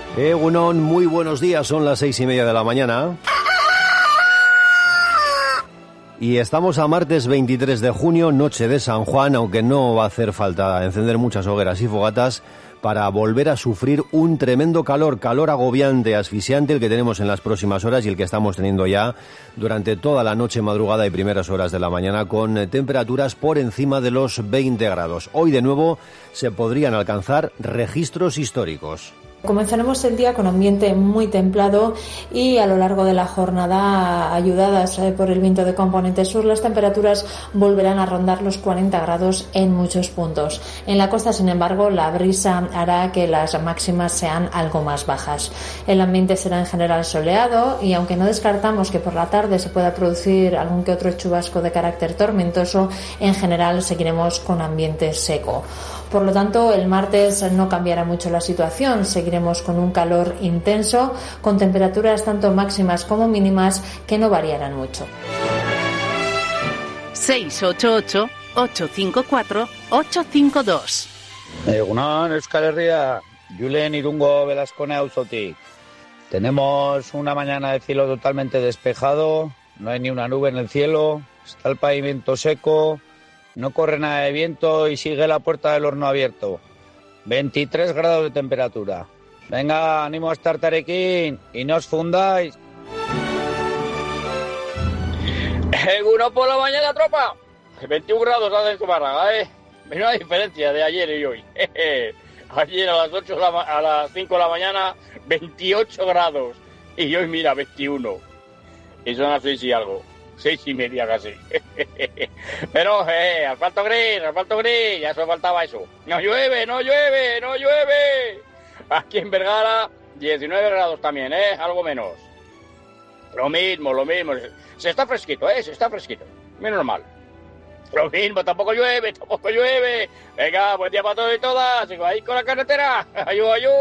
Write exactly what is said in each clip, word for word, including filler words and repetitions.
Egunon, muy buenos días, son las seis y media de la mañana. Y estamos a martes veintitrés de junio, noche de San Juan, aunque no va a hacer falta encender muchas hogueras y fogatas para volver a sufrir un tremendo calor, calor agobiante, asfixiante, el que tenemos en las próximas horas y el que estamos teniendo ya durante toda la noche, madrugada y primeras horas de la mañana, con temperaturas por encima de los veinte grados. Hoy de nuevo se podrían alcanzar registros históricos. Comenzaremos el día con ambiente muy templado y a lo largo de la jornada, ayudadas por el viento de componente sur, las temperaturas volverán a rondar los cuarenta grados en muchos puntos. En la costa, sin embargo, la brisa hará que las máximas sean algo más bajas. El ambiente será en general soleado y aunque no descartamos que por la tarde se pueda producir algún que otro chubasco de carácter tormentoso, en general seguiremos con ambiente seco. Por lo tanto, el martes no cambiará mucho la situación, seguiremos con un calor intenso, con temperaturas tanto máximas como mínimas que no variarán mucho. seis ocho ocho, ocho cinco cuatro, ocho cinco dos. Egunon, Euskal Herria, Julen Irungo Velascone Auzotik. Tenemos una mañana de cielo totalmente despejado, no hay ni una nube en el cielo, está el pavimento seco. No corre nada de viento y sigue la puerta del horno abierto. veintitrés grados de temperatura. Venga, ánimo a estar Tarequín y no os fundáis. Uno por la mañana, tropa. veintiún grados hace en Zumárraga, ¿eh? Menuda diferencia de ayer y hoy. Ayer a las ocho, a las cinco de la mañana, veintiocho grados. Y hoy, mira, veintiuno. Y son las seis y algo. Seis y media casi. Pero, eh, asfalto gris, asfalto gris, ya solo faltaba eso. No llueve, no llueve, no llueve. Aquí en Vergara, diecinueve grados también, eh, algo menos. Lo mismo, lo mismo. Se está fresquito, eh, se está fresquito. Menos mal. Lo mismo, tampoco llueve, tampoco llueve. Venga, buen día para todos y todas. Sigo ahí con la carretera. Ayú, ayú.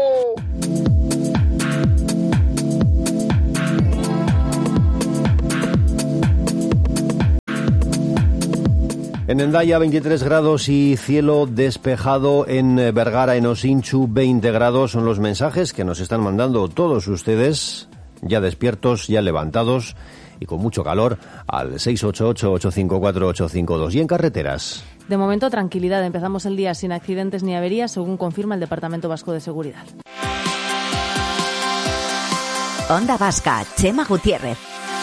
En Hendaya veintitrés grados y cielo despejado. En Vergara, en Osinchu, veinte grados. Son los mensajes que nos están mandando todos ustedes, ya despiertos, ya levantados y con mucho calor, al seis ocho ocho, ocho cinco cuatro, ocho cinco dos. Y en carreteras, de momento tranquilidad, empezamos el día sin accidentes ni averías, según confirma el Departamento Vasco de Seguridad. Onda Vasca, Chema Gutiérrez.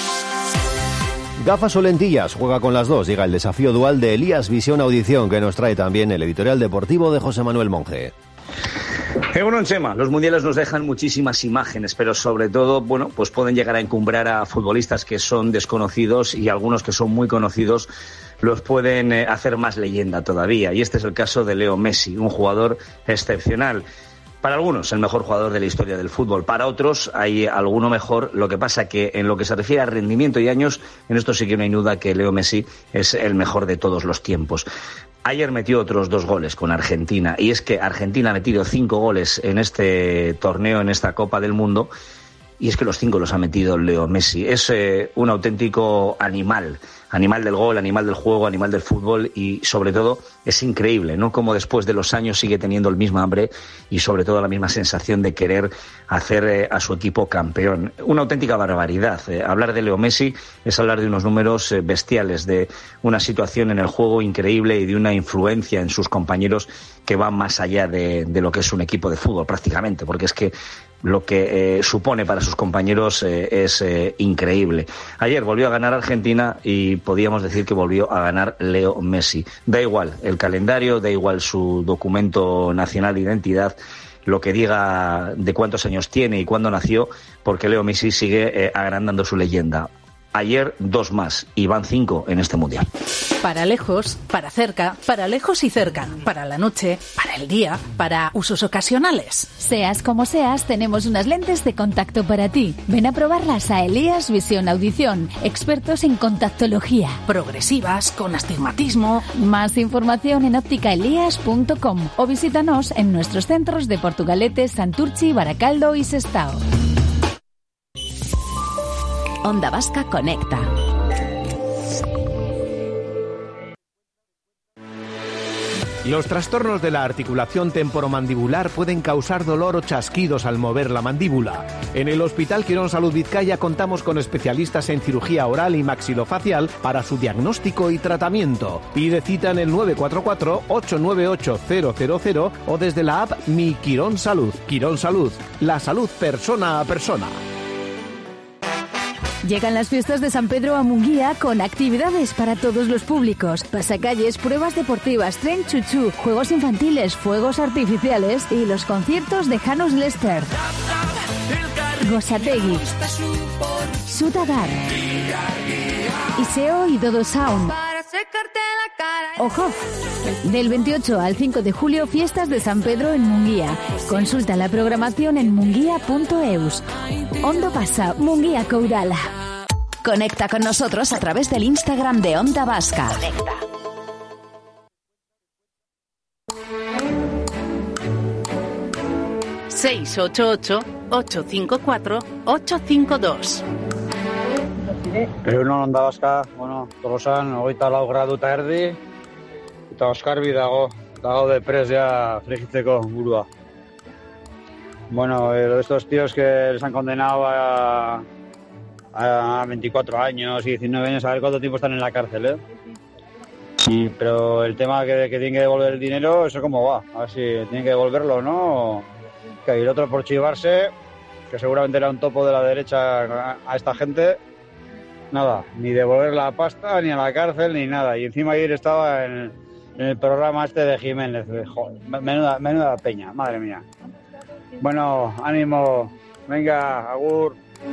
Gafas o lentillas, juega con las dos, llega el desafío dual de Elías Visión Audición, que nos trae también el editorial deportivo de José Manuel Monge. Bueno, Chema, los mundiales nos dejan muchísimas imágenes, pero sobre todo, bueno, pues pueden llegar a encumbrar a futbolistas que son desconocidos y algunos que son muy conocidos los pueden eh, hacer más leyenda todavía. Y este es el caso de Leo Messi, un jugador excepcional. Para algunos, el mejor jugador de la historia del fútbol. Para otros, hay alguno mejor. Lo que pasa que en lo que se refiere a rendimiento y años, en esto sí que no hay duda que Leo Messi es el mejor de todos los tiempos. Ayer metió otros dos goles con Argentina. Y es que Argentina ha metido cinco goles en este torneo, en esta Copa del Mundo. Y es que los cinco los ha metido Leo Messi. Es eh, un auténtico animal. Animal del gol, animal del juego, animal del fútbol y sobre todo es increíble, ¿no? Como después de los años sigue teniendo el mismo hambre y sobre todo la misma sensación de querer hacer eh, a su equipo campeón. Una auténtica barbaridad. Eh, hablar de Leo Messi es hablar de unos números eh, bestiales, de una situación en el juego increíble y de una influencia en sus compañeros que va más allá de, de lo que es un equipo de fútbol prácticamente, porque es que lo que eh, supone para sus compañeros eh, es eh, increíble. Ayer volvió a ganar Argentina y podíamos decir que volvió a ganar Leo Messi. Da igual el calendario, da igual su documento nacional de identidad, lo que diga de cuántos años tiene y cuándo nació, porque Leo Messi sigue eh, agrandando su leyenda. Ayer dos más y van cinco en este mundial. Para lejos, para cerca, para lejos y cerca, para la noche, para el día, para usos ocasionales. Seas como seas, tenemos unas lentes de contacto para ti. Ven a probarlas a Elías Visión Audición, expertos en contactología. Progresivas, con astigmatismo. Más información en óptica elías punto com o visítanos en nuestros centros de Portugalete, Santurchi, Baracaldo y Sestao. Onda Vasca Conecta. Los trastornos de la articulación temporomandibular pueden causar dolor o chasquidos al mover la mandíbula. En el Hospital Quirón Salud Vizcaya contamos con especialistas en cirugía oral y maxilofacial para su diagnóstico y tratamiento. Pide cita en el nueve cuatro cuatro, ocho nueve ocho, cero cero cero o desde la app Mi Quirón Salud. Quirón Salud, la salud persona a persona. Llegan las fiestas de San Pedro a Munguía con actividades para todos los públicos, pasacalles, pruebas deportivas, tren chuchú, juegos infantiles, fuegos artificiales y los conciertos de Janus Lester, Gosategui, Sutadar, Iseo y Dodo Sound. Ojo, del veintiocho al cinco de julio, fiestas de San Pedro en Munguía. Consulta la programación en munguía punto eus. Ondo pasa, Munguía Courala. Conecta con nosotros a través del Instagram de Onda Vasca. Conecta. seis ocho ocho, ocho cinco cuatro, ocho cinco dos. Egun Onda Vasca, bueno, tolosan, hogeita lau gradu eta erdi, eta oskarbi dago, dago de pres ya frigitzeko burua. Bueno, eh, estos tíos que les han condenado a, a veinticuatro años y diecinueve años, a ver cuánto tiempo están en la cárcel, ¿eh? Y, pero el tema que, que tienen que devolver el dinero, ¿eso cómo va? A ver si tienen que devolverlo, ¿no? Que el otro por chivarse, que seguramente era un topo de la derecha a, a esta gente. Nada, ni devolver la pasta, ni a la cárcel, ni nada. Y encima ayer estaba en, en el programa este de Jiménez. Joder, menuda, menuda peña, madre mía. Bueno, ánimo. Venga, agur.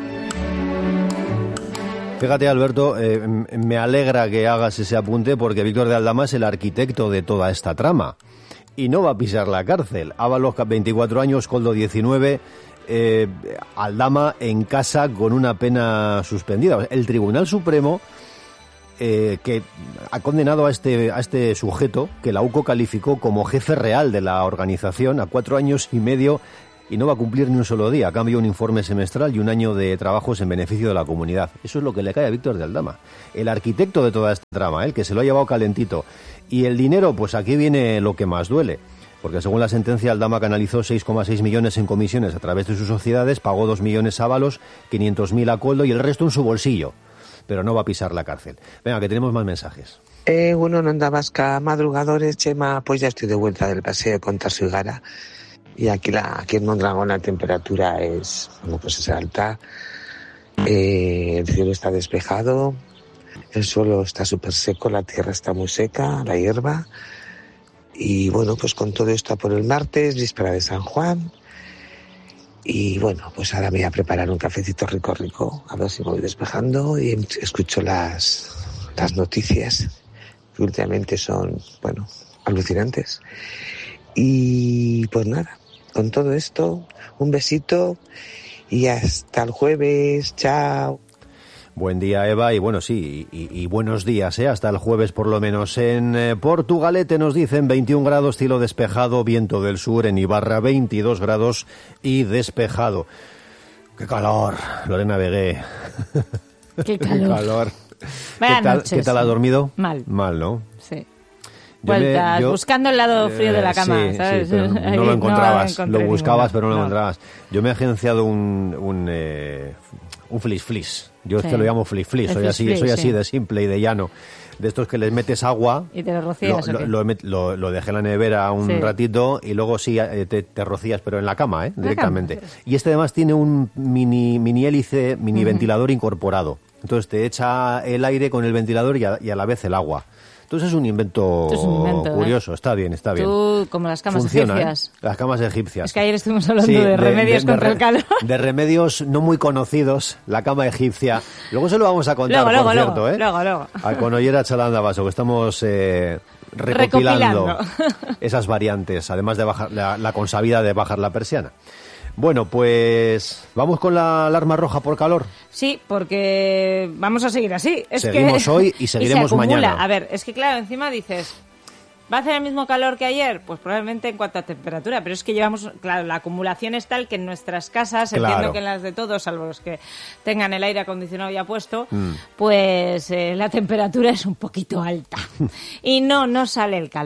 Fíjate, Alberto, eh, me alegra que hagas ese apunte porque Víctor de Aldama es el arquitecto de toda esta trama. Y no va a pisar la cárcel. Ábalos, veinticuatro años, Koldo, diecinueve... Eh, Aldama en casa con una pena suspendida. El Tribunal Supremo eh, que ha condenado a este, a este sujeto que la U C O calificó como jefe real de la organización a cuatro años y medio y no va a cumplir ni un solo día. A cambio, un informe semestral y un año de trabajos en beneficio de la comunidad. Eso es lo que le cae a Víctor de Aldama, el arquitecto de toda esta trama, el que se lo ha llevado calentito. Y el dinero, pues aquí viene lo que más duele. Porque según la sentencia, Aldama canalizó seis coma seis millones en comisiones a través de sus sociedades, pagó dos millones a Ábalos, quinientos mil a Koldo y el resto en su bolsillo. Pero no va a pisar la cárcel. Venga, que tenemos más mensajes. Eh, bueno, en Onda Vasca, madrugadores, Chema, pues ya estoy de vuelta del paseo con Tarso y Gara. Y aquí, la, aquí en Mondragón la temperatura es, bueno, pues es alta. Eh, el cielo está despejado, el suelo está súper seco, la tierra está muy seca, la hierba. Y bueno, pues con todo esto por el martes, víspera de San Juan. Y bueno, pues ahora me voy a preparar un cafecito rico, rico. A ver si me voy despejando y escucho las, las noticias, que últimamente son, bueno, alucinantes. Y pues nada, con todo esto, un besito y hasta el jueves. Chao. Buen día, Eva, y bueno, sí, y, y buenos días, ¿eh? Hasta el jueves por lo menos. En eh, Portugalete nos dicen veintiún grados, cielo despejado, viento del sur. En Ibarra veintidós grados y despejado. ¡Qué calor! Lorena Vegué. ¡Qué calor! ¡Qué calor! Buenas ¿Qué tal, noches. ¿Qué tal ha dormido? Mal. Mal, ¿no? Sí. Yo me- Vueltas, yo- buscando el lado frío de la cama, sí, ¿sabes? sí, pero no Ahí lo encontrabas. encontré lo buscabas, ninguna. pero no lo No. encontrabas. Yo me he agenciado un un, eh, un flis flis. Yo Sí. es que lo llamo flis flis. El Soy flis así, flis, soy sí. así de simple y de llano. De estos que les metes agua. Y te lo Lo, rocías, ¿o lo, qué? lo met- lo- lo dejé en la nevera un Sí. ratito y luego sí eh, te, te rocías, pero en la cama, ¿eh? la Directamente. cama, Y este además tiene un mini mini hélice, mini Ujú. ventilador incorporado. Entonces te echa el aire con el ventilador y a, y a la vez el agua. Entonces es un invento, Esto es un invento, ¿eh? curioso. Está bien, está bien. Tú, como las camas Funciona, egipcias. ¿eh? Las camas egipcias. Es que ayer estuvimos hablando Sí, de remedios contra re- el calor. De remedios no muy conocidos, la cama egipcia. Luego se lo vamos a contar, Luego, luego, por luego, cierto, ¿eh? luego, luego. A Conollera Chalanda Vaso, que estamos eh, recopilando Recopilando. esas variantes, además de bajar la, la consabida de bajar la persiana. Bueno, pues vamos con la alarma roja por calor. Sí, porque vamos a seguir así. Es Seguimos que... hoy y seguiremos se acumula. mañana. A ver, es que claro, encima dices, ¿va a hacer el mismo calor que ayer? Pues probablemente en cuanto a temperatura, pero es que llevamos, claro, la acumulación es tal que en nuestras casas, Claro. entiendo que en las de todos, salvo los que tengan el aire acondicionado ya puesto, Mm. pues eh, la temperatura es un poquito alta. Y no, no sale el calor.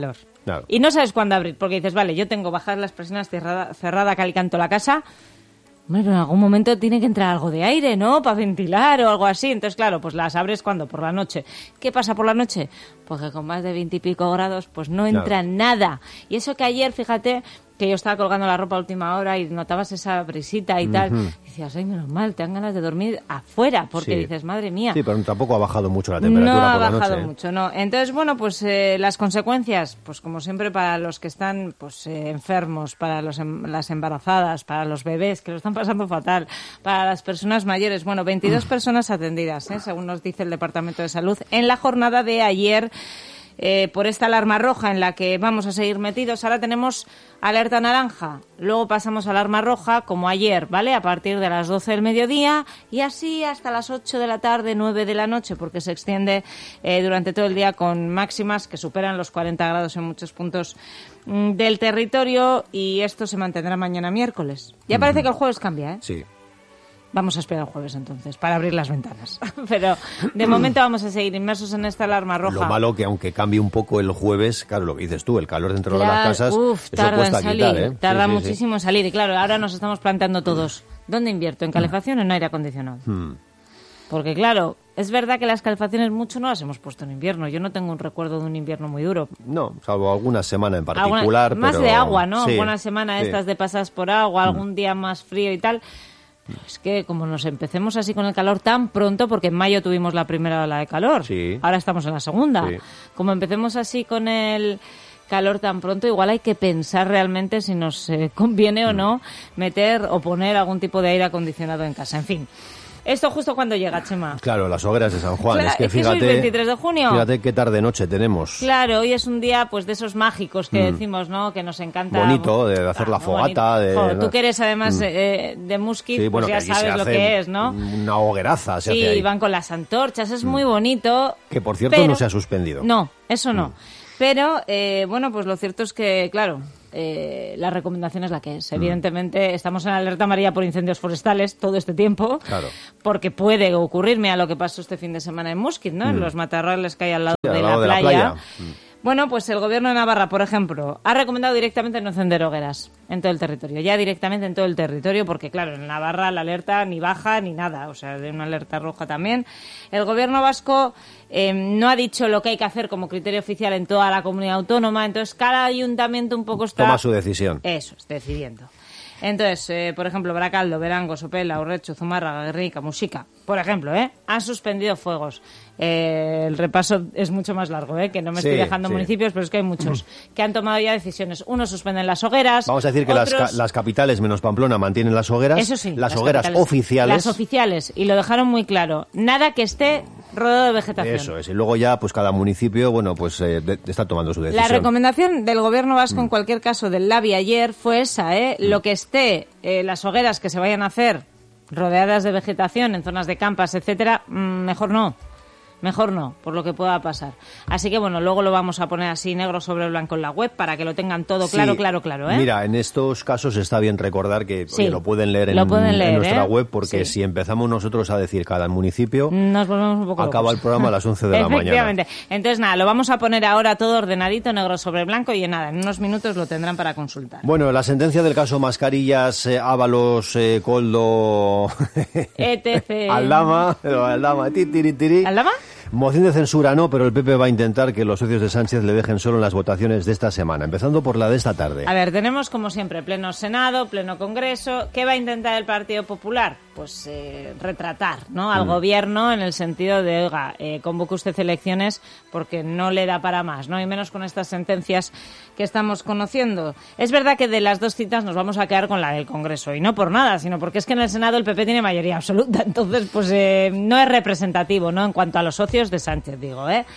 Claro. Y no sabes cuándo abrir, porque dices, vale, yo tengo bajar las persianas, cerrada, cerrada cal y canto la casa. Bueno, pero en algún momento tiene que entrar algo de aire, ¿no? Para ventilar o algo así. Entonces, claro, pues las abres cuando, por la noche. ¿Qué pasa por la noche? Pues que con más de veintipico grados, pues no entra claro. nada. Y eso que ayer, fíjate, que yo estaba colgando la ropa a última hora y notabas esa brisita y tal. Uh-huh. Y decías, ay, menos mal, te dan ganas de dormir afuera, porque sí. dices, madre mía. Sí, pero tampoco ha bajado mucho la temperatura no por la noche. No ha bajado ¿eh? mucho, no. Entonces, bueno, pues eh, las consecuencias, pues como siempre para los que están pues eh, enfermos, para los em- las embarazadas, para los bebés que lo están pasando fatal, para las personas mayores. Bueno, veintidós uh. personas atendidas, ¿eh? según nos dice el Departamento de Salud, en la jornada de ayer. Eh, por esta alarma roja en la que vamos a seguir metidos. Ahora tenemos alerta naranja, luego pasamos a alarma roja como ayer, ¿vale? A partir de las doce del mediodía y así hasta las ocho de la tarde, nueve de la noche, porque se extiende eh, durante todo el día con máximas que superan los cuarenta grados en muchos puntos mm, del territorio, y esto se mantendrá mañana miércoles. Ya parece que el jueves cambia, ¿eh? Sí. Vamos a esperar el jueves entonces para abrir las ventanas. Pero de momento vamos a seguir inmersos en esta alarma roja. Lo malo que aunque cambie un poco el jueves, claro, lo que dices tú, el calor dentro claro, de las casas, uf, eso tarda cuesta en salir, quitar, ¿eh? Tarda sí, sí, muchísimo sí. en salir. Y claro, ahora nos estamos planteando todos, ¿dónde invierto? ¿En calefacción o en aire acondicionado? Hmm. Porque claro, es verdad que las calefacciones mucho no las hemos puesto en invierno. Yo no tengo un recuerdo de un invierno muy duro. No, salvo alguna semana en particular. Alguna, más pero... de agua, ¿no? Sí, Buena semana sí. estas de pasas por agua, algún hmm. día más frío y tal. Es que como nos empecemos así con el calor tan pronto, porque en mayo tuvimos la primera ola de calor, sí. ahora estamos en la segunda, sí. como empecemos así con el calor tan pronto, igual hay que pensar realmente si nos eh, conviene o no meter o poner algún tipo de aire acondicionado en casa, en fin. Esto justo cuando llega, Chema. Claro, las hogueras de San Juan. Claro, es que es que fíjate, es el veintitrés de junio. Fíjate qué tarde-noche tenemos. Claro, hoy es un día pues de esos mágicos que mm. decimos, ¿no? Que nos encanta. Bonito, de hacer ah, la fogata. De... Joder, tú que eres además mm. eh, de Musquiz, sí, bueno, pues ya sabes lo que es, ¿no? Una hogueraza se sí, hace ahí. Sí, van con las antorchas, es mm. muy bonito. Que por cierto pero... no se ha suspendido. No, eso no. Mm. Pero, eh, bueno, pues lo cierto es que, claro, eh, la recomendación es la que es. Evidentemente, mm. estamos en alerta amarilla por incendios forestales todo este tiempo, claro. porque puede ocurrirme a lo que pasó este fin de semana en Musquiz, ¿no? Mm. En los matorrales que hay al lado, sí, de, al lado la de playa. la playa. Mm. Bueno, pues el Gobierno de Navarra, por ejemplo, ha recomendado directamente no encender hogueras en todo el territorio, ya directamente en todo el territorio, porque claro, en Navarra la alerta ni baja ni nada, o sea, de una alerta roja también. El Gobierno vasco eh, no ha dicho lo que hay que hacer como criterio oficial en toda la comunidad autónoma, entonces cada ayuntamiento un poco está... Toma su decisión. Eso, es, decidiendo. Entonces, eh, por ejemplo, Baracaldo, Berango, Sopela, Urrecho, Zumárraga, Guernica, Muxica, por ejemplo, ¿eh? han suspendido fuegos. Eh, el repaso es mucho más largo, ¿eh? Que no me sí, estoy dejando sí. municipios, pero es que hay muchos que han tomado ya decisiones. Unos suspenden las hogueras. Vamos a decir que otros... las, ca- las capitales menos Pamplona mantienen las hogueras. Eso sí. Las, las hogueras capitales, oficiales. Las oficiales. Y lo dejaron muy claro. Nada que esté rodeado de vegetación. Eso es. Y luego ya, pues cada municipio, bueno, pues eh, de, está tomando su decisión. La recomendación del Gobierno vasco, mm. en cualquier caso, del LABI ayer, fue esa, ¿eh? Mm. Lo que esté, eh, las hogueras que se vayan a hacer rodeadas de vegetación, en zonas de campas, etcétera, mmm, mejor no. Mejor no, por lo que pueda pasar. Así que, bueno, luego lo vamos a poner así negro sobre blanco en la web para que lo tengan todo claro, sí, claro, claro. ¿eh? Mira, en estos casos está bien recordar que sí, oye, lo pueden leer, lo en, pueden leer en nuestra ¿eh? web, porque sí. si empezamos nosotros a decir cada municipio, nos volvemos un poco acaba locos. el programa a las once de la mañana. Efectivamente. Entonces, nada, lo vamos a poner ahora todo ordenadito, negro sobre blanco, y en nada, en unos minutos lo tendrán para consultar. Bueno, la sentencia del caso Mascarillas, eh, Ábalos, eh, Coldo, etcétera. Aldama, Aldama, titiritiri. ¿Aldama? Moción de censura no, pero el P P va a intentar que los socios de Sánchez le dejen solo en las votaciones de esta semana, empezando por la de esta tarde. A ver, tenemos como siempre pleno Senado, pleno Congreso. ¿Qué va a intentar el Partido Popular? Pues eh, retratar, ¿no? Al mm. gobierno en el sentido de, oiga, eh, convoque usted elecciones porque no le da para más, ¿no? Y menos con estas sentencias que estamos conociendo. Es verdad que de las dos citas nos vamos a quedar con la del Congreso, y no por nada, sino porque es que en el Senado el P P tiene mayoría absoluta, entonces pues eh, no es representativo, ¿no? En cuanto a los socios de Sánchez, digo, ¿eh?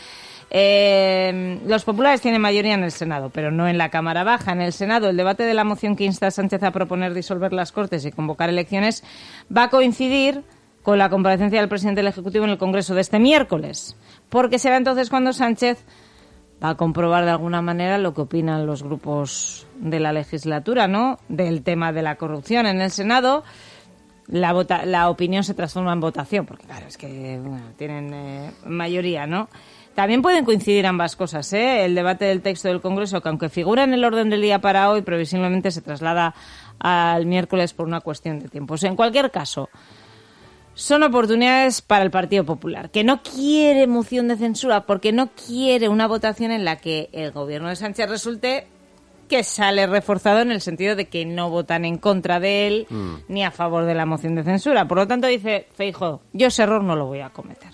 Eh, los populares tienen mayoría en el Senado, pero no en la Cámara Baja. En el Senado, el debate de la moción que insta a Sánchez a proponer disolver las Cortes y convocar elecciones va a coincidir con la comparecencia del presidente del Ejecutivo en el Congreso de este miércoles, porque será entonces cuando Sánchez va a comprobar de alguna manera lo que opinan los grupos de la legislatura, ¿no?, del tema de la corrupción. En el Senado la, vota- la opinión se transforma en votación, porque claro, es que bueno, tienen eh, mayoría, ¿no? También pueden coincidir ambas cosas, ¿eh? El debate del texto del Congreso, que aunque figura en el orden del día para hoy, previsiblemente se traslada al miércoles por una cuestión de tiempo. O sea, en cualquier caso, son oportunidades para el Partido Popular, que no quiere moción de censura porque no quiere una votación en la que el gobierno de Sánchez resulte que sale reforzado en el sentido de que no votan en contra de él mm. ni a favor de la moción de censura. Por lo tanto, dice Feijóo, yo ese error no lo voy a cometer.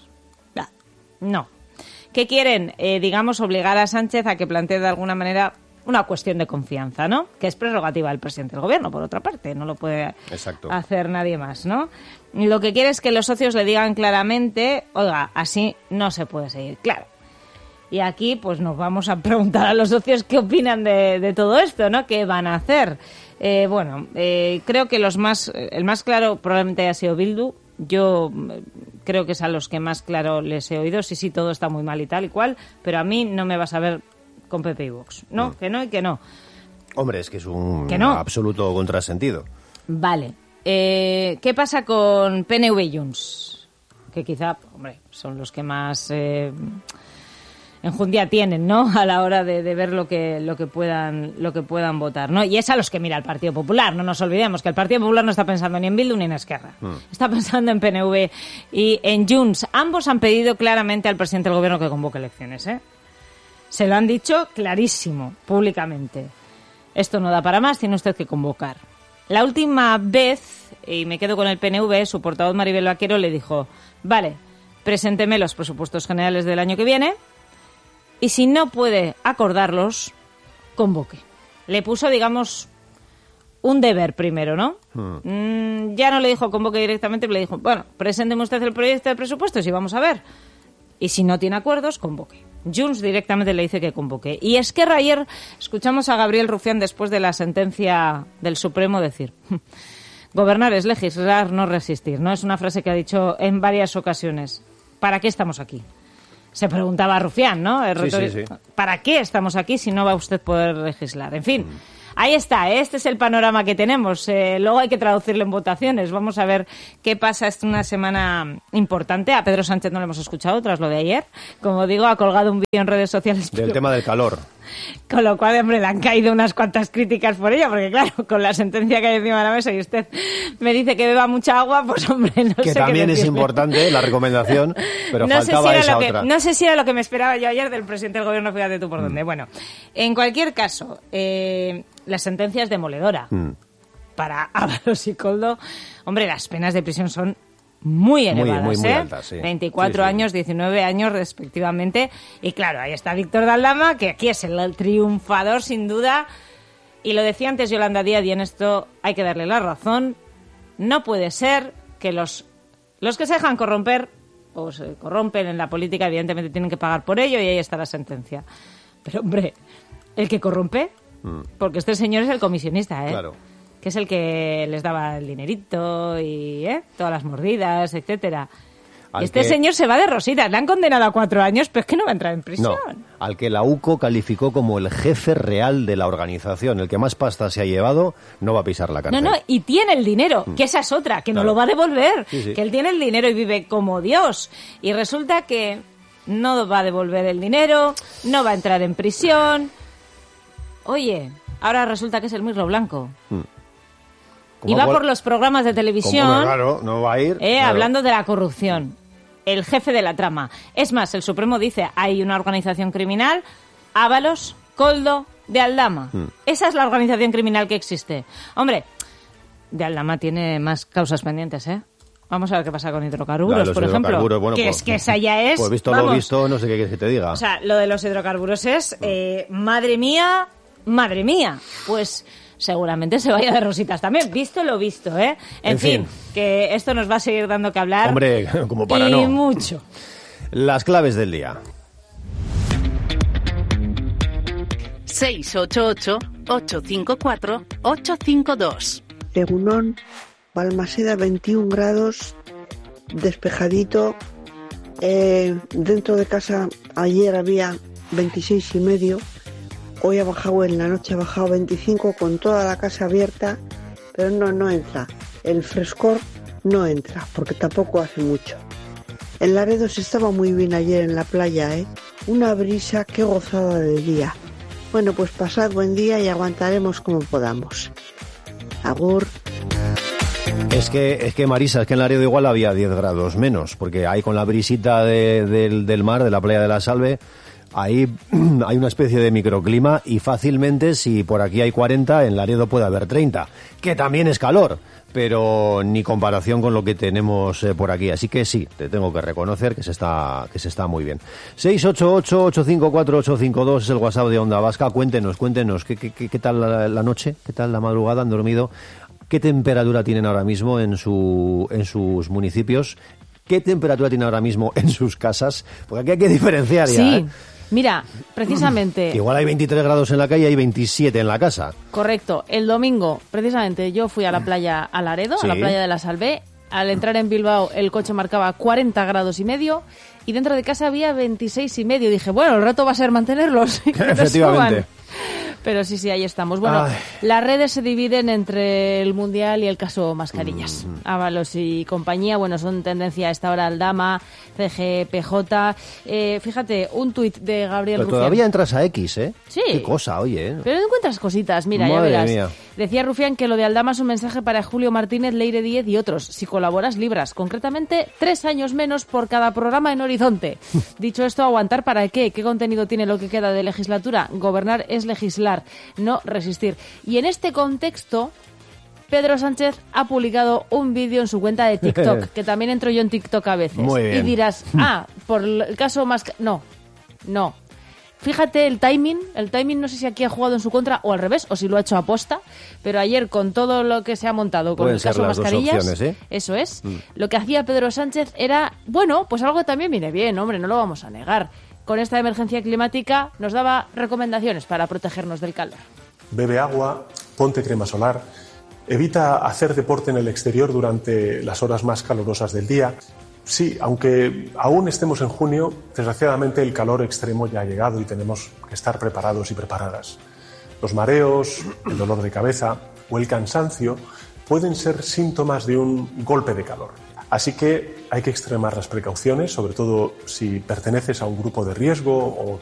No. ¿Qué quieren? Eh, digamos, obligar a Sánchez a que plantee de alguna manera una cuestión de confianza, ¿no? Que es prerrogativa del presidente del gobierno, por otra parte. No lo puede Exacto. hacer nadie más, ¿no? Lo que quiere es que los socios le digan claramente, oiga, así no se puede seguir. Claro. Y aquí, pues, nos vamos a preguntar a los socios qué opinan de, de todo esto, ¿no? ¿Qué van a hacer? Eh, bueno, eh, creo que los más, el más claro probablemente haya sido Bildu. Yo creo que es a los que más claro les he oído. Sí, sí, todo está muy mal y tal y cual, pero a mí no me vas a ver con P P y Vox. No, mm. que no y que no. Hombre, es que es un no. absoluto contrasentido. Vale. Eh, ¿Qué pasa con P N V y Junts? Que quizá, hombre, son los que más eh, enjundia tienen, ¿no? A la hora de, de ver lo que lo que puedan lo que puedan votar, ¿no? Y es a los que mira el Partido Popular. No nos olvidemos que el Partido Popular no está pensando ni en Bildu ni en Esquerra. Mm. Está pensando en P N V y en Junts. Ambos han pedido claramente al presidente del gobierno que convoque elecciones, ¿eh? Se lo han dicho clarísimo, públicamente. Esto no da para más, tiene usted que convocar. La última vez, y me quedo con el P N V, su portavoz Maribel Vaquero le dijo, vale, presénteme los presupuestos generales del año que viene y si no puede acordarlos, convoque. Le puso, digamos, un deber primero, ¿no? Hmm. Mm, ya no le dijo convoque directamente, le dijo, bueno, presénteme usted el proyecto de presupuestos y vamos a ver. Y si no tiene acuerdos, convoque. Junts directamente le dice que convoque. Y es que ayer escuchamos a Gabriel Rufián después de la sentencia del Supremo decir, gobernar es legislar, no resistir. No es una frase que ha dicho en varias ocasiones. ¿Para qué estamos aquí? Se preguntaba Rufián, ¿no? Sí, sí, sí. ¿Para qué estamos aquí si no va usted a poder legislar? En fin, mm. ahí está, este es el panorama que tenemos. Eh, luego hay que traducirlo en votaciones. Vamos a ver qué pasa. Es una semana importante. A Pedro Sánchez no lo hemos escuchado tras lo de ayer. Como digo, ha colgado un vídeo en redes sociales. Del pero... tema del calor. Con lo cual, hombre, le han caído unas cuantas críticas por ello, porque claro, con la sentencia que hay encima de la mesa y usted me dice que beba mucha agua, pues hombre, no que sé qué también es importante la recomendación, pero no faltaba sé si esa lo que, otra. No sé si era lo que me esperaba yo ayer del presidente del gobierno, fíjate tú por mm. dónde. Bueno, en cualquier caso, eh, la sentencia es demoledora. Mm. Para Ábalos y Koldo, hombre, las penas de prisión son muy elevadas, muy, muy, muy ¿eh? altas, sí. veinticuatro sí, sí. años, diecinueve años respectivamente. Y claro, ahí está Víctor de Aldama, que aquí es el, el triunfador sin duda. Y lo decía antes Yolanda Díaz, y en esto hay que darle la razón. No puede ser que los, los que se dejan corromper o se corrompen en la política, evidentemente tienen que pagar por ello, y ahí está la sentencia. Pero hombre, el que corrompe, mm. porque este señor es el comisionista, ¿eh? Claro. Que es el que les daba el dinerito y ¿eh? todas las mordidas, etcétera. Y este que... señor se va de rositas. Le han condenado a cuatro años, pero es que no va a entrar en prisión. No, al que la U C O calificó como el jefe real de la organización, el que más pasta se ha llevado, no va a pisar la cárcel. No, no, y tiene el dinero, que esa es otra, que claro. no lo va a devolver. Sí, sí. Que él tiene el dinero y vive como Dios. Y resulta que no va a devolver el dinero, no va a entrar en prisión. Oye, ahora resulta que es el Mirlo Blanco. Mm. Y va por los programas de televisión, claro, no va a ir, eh, claro. hablando de la corrupción. El jefe de la trama. Es más, el Supremo dice, hay una organización criminal, Ábalos, Koldo, de Aldama. Mm. Esa es la organización criminal que existe. Hombre, de Aldama tiene más causas pendientes, ¿eh? Vamos a ver qué pasa con hidrocarburos, claro, por ejemplo. Bueno, que pues, es que esa ya es... Pues visto vamos, lo visto, no sé qué quieres que te diga. O sea, lo de los hidrocarburos es, eh, madre mía, madre mía. Pues... seguramente se vaya de rositas también, visto lo visto, ¿eh? En, en fin, fin, que esto nos va a seguir dando que hablar. Hombre, como para y no. Y mucho. Las claves del día. seis ocho ocho, ocho cinco cuatro, ocho cinco dos. Egunon, Balmaseda, veintiún grados, despejadito. Eh, dentro de casa ayer había veintiséis y medio. Hoy ha bajado, en la noche ha bajado veinticinco con toda la casa abierta, pero no, no entra. El frescor no entra, porque tampoco hace mucho. En Laredo se estaba muy bien ayer en la playa, ¿eh? una brisa, qué gozada de día. Bueno, pues pasad buen día y aguantaremos como podamos. Agur. Es que, es que Marisa, es que en Laredo igual había diez grados menos, porque ahí con la brisita de, del, del mar, de la playa de la Salve, ahí hay una especie de microclima y fácilmente, si por aquí hay cuarenta, en Laredo puede haber treinta, que también es calor, pero ni comparación con lo que tenemos eh, por aquí. Así que sí, te tengo que reconocer que se está, que se está muy bien. seis ocho ocho, ocho cinco cuatro, ocho cinco dos es el WhatsApp de Onda Vasca. Cuéntenos, cuéntenos, ¿qué, qué, qué tal la, la noche? ¿Qué tal la madrugada? ¿Han dormido? ¿Qué temperatura tienen ahora mismo en, su, en sus municipios? ¿Qué temperatura tienen ahora mismo en sus casas? Porque aquí hay que diferenciar ya, Sí. ¿eh? Mira, precisamente... Que igual hay veintitrés grados en la calle y hay veintisiete en la casa. Correcto. El domingo, precisamente, yo fui a la playa a Laredo, Sí. a la playa de la Salve. Al entrar en Bilbao, el coche marcaba cuarenta grados y medio y dentro de casa había veintiséis y medio. Dije, bueno, el reto va a ser mantenerlos. y que no Efectivamente. suban. Pero sí, sí, ahí estamos. Bueno, Ay. las redes se dividen entre el Mundial y el caso mascarillas. Mm. Ábalos y compañía, bueno, son tendencia a esta hora Aldama, C G P J. Eh, fíjate, un tuit de Gabriel Pero Rufián. todavía entras a X, ¿eh? Sí. Qué cosa, oye, ¿eh? Pero encuentras cositas, mira, ya Madre verás. mía. Decía Rufián que lo de Aldama es un mensaje para Julio Martínez, Leire Díez y otros. Si colaboras, libras. Concretamente, tres años menos por cada programa en Horizonte. Dicho esto, ¿aguantar para qué? ¿Qué contenido tiene lo que queda de legislatura? Gobernar es legislar, no resistir. Y en este contexto, Pedro Sánchez ha publicado un vídeo en su cuenta de TikTok, que también entro yo en TikTok a veces. Muy bien. Y dirás, ah, por el caso más... No, no. Fíjate el timing, el timing no sé si aquí ha jugado en su contra o al revés, o si lo ha hecho aposta, pero ayer con todo lo que se ha montado con Pueden el ser caso las dos mascarillas, opciones, ¿eh? eso es, Mm. lo que hacía Pedro Sánchez era, bueno, pues algo que también viene bien, hombre, no lo vamos a negar. Con esta emergencia climática nos daba recomendaciones para protegernos del calor. Bebe agua, ponte crema solar, evita hacer deporte en el exterior durante las horas más calurosas del día. Sí, aunque aún estemos en junio, desgraciadamente el calor extremo ya ha llegado y tenemos que estar preparados y preparadas. Los mareos, el dolor de cabeza o el cansancio pueden ser síntomas de un golpe de calor. Así que hay que extremar las precauciones, sobre todo si perteneces a un grupo de riesgo o